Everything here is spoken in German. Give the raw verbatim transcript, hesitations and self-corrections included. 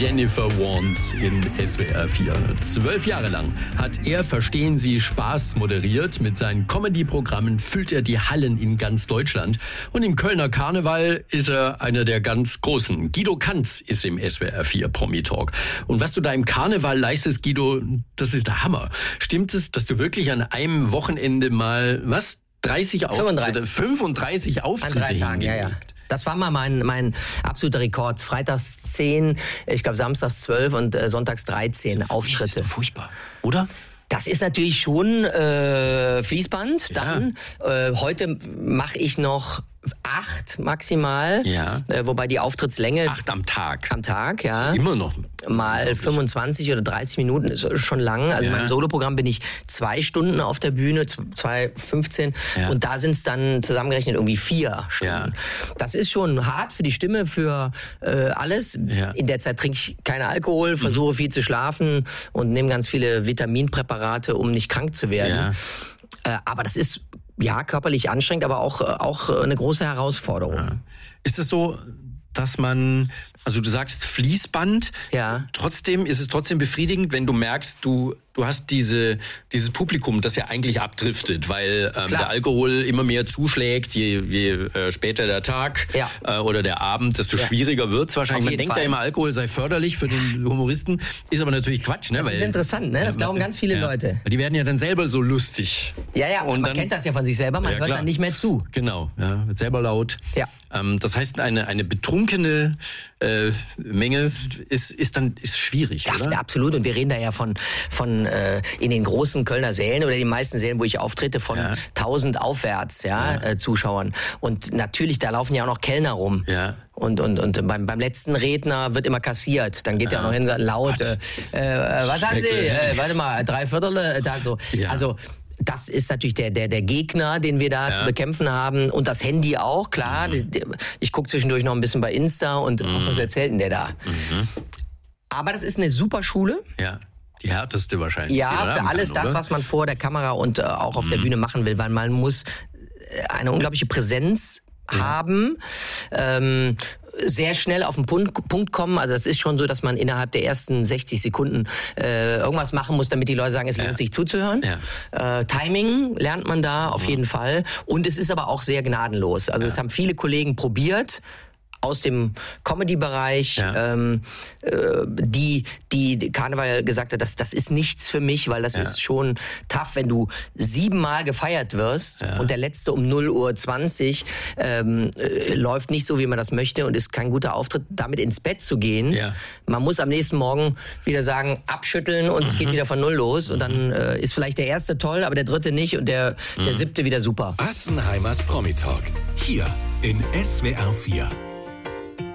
Jennifer Warnes in S W R vier. Zwölf Jahre lang hat er Verstehen Sie Spaß moderiert. Mit seinen Comedy-Programmen füllt er die Hallen in ganz Deutschland. Und im Kölner Karneval ist er einer der ganz Großen. Guido Kanz ist im S W R vier Promi-Talk. Und was du da im Karneval leistest, Guido, das ist der Hammer. Stimmt es, dass du wirklich an einem Wochenende mal, was, dreißig Auftritte, fünfunddreißig Auftritte an drei Tagen, ja, ja. Das war mal mein, mein absoluter Rekord. Freitags zehn, ich glaube samstags zwölf und äh, sonntags dreizehn das Auftritte. Das ist furchtbar, oder? Das ist natürlich schon äh, Fließband. Ja. Dann äh, heute mache ich noch acht maximal, ja. äh, wobei die Auftrittslänge acht am Tag. Am Tag, ja. Ist immer noch mal fünfundzwanzig oder dreißig Minuten ist schon lang. Also ja. in meinem Soloprogramm bin ich zwei Stunden auf der Bühne, zwei fünfzehn ja. und da sind es dann zusammengerechnet irgendwie vier Stunden. Ja. Das ist schon hart für die Stimme, für äh, alles. Ja. In der Zeit trinke ich keinen Alkohol, versuche mhm. viel zu schlafen und nehme ganz viele Vitaminpräparate, um nicht krank zu werden. Ja. Äh, aber das ist ja körperlich anstrengend, aber auch auch eine große Herausforderung. Ja. Ist es so, dass man, also du sagst Fließband, ja. trotzdem ist es trotzdem befriedigend, wenn du merkst, du du hast diese dieses Publikum, das ja eigentlich abdriftet, weil ähm, der Alkohol immer mehr zuschlägt, je, je äh, später der Tag ja. äh, oder der Abend, desto ja. schwieriger wird's wahrscheinlich. Man denkt Fall. ja immer, Alkohol sei förderlich für den Humoristen, ist aber natürlich Quatsch, ne? Das weil, ist interessant, ne? Das glauben ganz viele ja. Leute. Die werden ja dann selber so lustig. Ja, ja, und man dann, kennt das ja von sich selber, man ja, hört klar. dann nicht mehr zu. Genau, ja, wird selber laut. Ja. Ähm, das heißt, eine eine betrunkene äh, Menge ist ist dann ist schwierig, ja, oder? Absolut. Und wir reden da ja von von äh, in den großen Kölner Sälen oder die meisten Sälen, wo ich auftrete, von ja. tausend aufwärts, ja, ja. Äh, Zuschauern. Und natürlich, da laufen ja auch noch Kellner rum. Ja. Und und und beim beim letzten Redner wird immer kassiert. Dann geht ja, ja auch noch hin, sagt laut. Äh, äh, was haben Sie? Äh, warte mal, drei Viertel äh, da so. Ja. Also das ist natürlich der der der Gegner, den wir da ja. zu bekämpfen haben, und das Handy auch, klar. Mhm. Ich gucke zwischendurch noch ein bisschen bei Insta und mhm. was erzählt denn der da? Mhm. Aber das ist eine super Schule. Ja. Die härteste wahrscheinlich. Ja, für alles kann, das, was man vor der Kamera und äh, auch auf mhm. der Bühne machen will, weil man muss eine unglaubliche Präsenz ja. haben. Ähm, sehr schnell auf den Punkt, Punkt kommen. Also es ist schon so, dass man innerhalb der ersten sechzig Sekunden äh, irgendwas machen muss, damit die Leute sagen, es lohnt ja. sich zuzuhören. Ja. Äh, Timing lernt man da auf ja. jeden Fall. Und es ist aber auch sehr gnadenlos. Also ja. es haben viele Kollegen probiert, aus dem Comedy-Bereich, ja. ähm, äh, die, die Karneval gesagt hat, das, das ist nichts für mich, weil das ja. ist schon tough, wenn du siebenmal gefeiert wirst ja. und der letzte um null Uhr zwanzig ähm, äh, läuft nicht so, wie man das möchte und ist kein guter Auftritt, damit ins Bett zu gehen. Ja. Man muss am nächsten Morgen wieder sagen, abschütteln und mhm. es geht wieder von Null los und dann äh, ist vielleicht der erste toll, aber der dritte nicht und der, mhm. der siebte wieder super. Assenheimers Promi-Talk, hier in S W R vier.